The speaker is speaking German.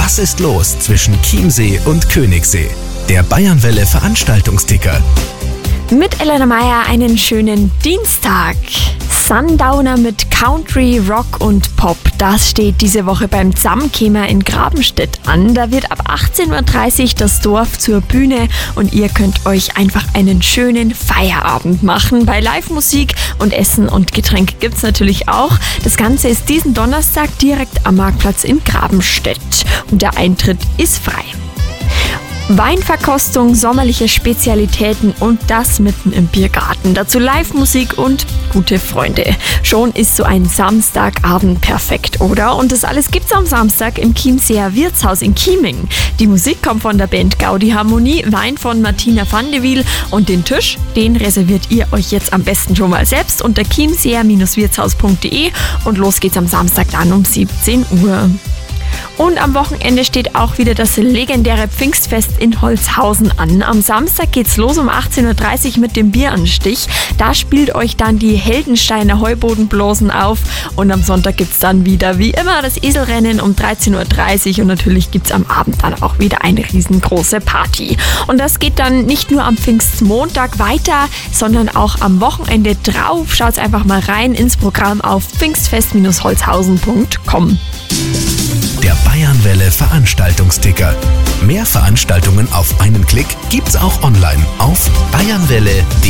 Was ist los zwischen Chiemsee und Königssee? Der Bayernwelle Veranstaltungsticker. Mit Elena Meyer einen schönen Dienstag. Sundowner mit Country, Rock und Pop. Das steht diese Woche beim Zamkemer in Grabenstedt an. Da wird ab 18.30 Uhr das Dorf zur Bühne und ihr könnt euch einfach einen schönen Feierabend machen. Bei Live-Musik und Essen und Getränke gibt's natürlich auch. Das Ganze ist diesen Donnerstag direkt am Marktplatz in Grabenstedt und der Eintritt ist frei. Weinverkostung, sommerliche Spezialitäten und das mitten im Biergarten. Dazu Live-Musik und gute Freunde. Schon ist so ein Samstagabend perfekt, oder? Und das alles gibt's am Samstag im Chiemseer Wirtshaus in Chieming. Die Musik kommt von der Band Gaudi Harmonie, Wein von Martina van de Wiel und den Tisch, den reserviert ihr euch jetzt am besten schon mal selbst unter chiemseer-wirtshaus.de und los geht's am Samstag dann um 17 Uhr. Und am Wochenende steht auch wieder das legendäre Pfingstfest in Holzhausen an. Am Samstag geht's los um 18.30 Uhr mit dem Bieranstich. Da spielt euch dann die Heldensteiner Heubodenblasen auf. Und am Sonntag gibt's dann wieder, wie immer, das Eselrennen um 13.30 Uhr. Und natürlich gibt's am Abend dann auch wieder eine riesengroße Party. Und das geht dann nicht nur am Pfingstmontag weiter, sondern auch am Wochenende drauf. Schaut's einfach mal rein ins Programm auf pfingstfest-holzhausen.com. Der Bayernwelle Veranstaltungsticker. Mehr Veranstaltungen auf einen Klick gibt's auch online auf bayernwelle.de.